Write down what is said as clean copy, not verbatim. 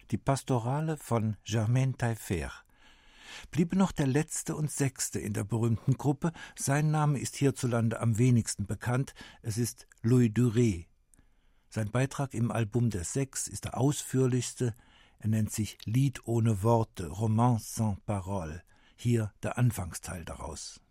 die Pastorale von Germain Taillefer. Bliebe noch der letzte und sechste in der berühmten Gruppe. Sein Name ist hierzulande am wenigsten bekannt. Es ist Louis Duret. Sein Beitrag im Album der Sechs ist der ausführlichste. Er nennt sich Lied ohne Worte, Romance sans parole. Hier der Anfangsteil daraus.